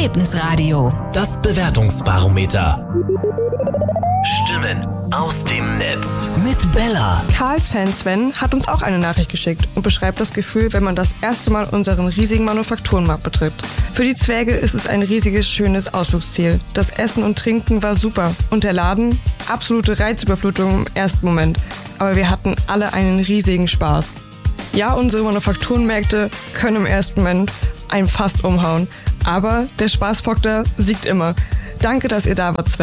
Erlebnisradio. Das Bewertungsbarometer. Stimmen aus dem Netz mit Bella. Karls Fan Sven hat uns auch eine Nachricht geschickt und beschreibt das Gefühl, wenn man das erste Mal unseren riesigen Manufakturenmarkt betritt. Für die Zwerge ist es ein riesiges, schönes Ausflugsziel. Das Essen und Trinken war super und der Laden? Absolute Reizüberflutung im ersten Moment. Aber wir hatten alle einen riesigen Spaß. Ja, unsere Manufakturenmärkte können im ersten Moment einen fast umhauen. Aber der Spaßfaktor siegt immer. Danke, dass ihr da wart, Sven.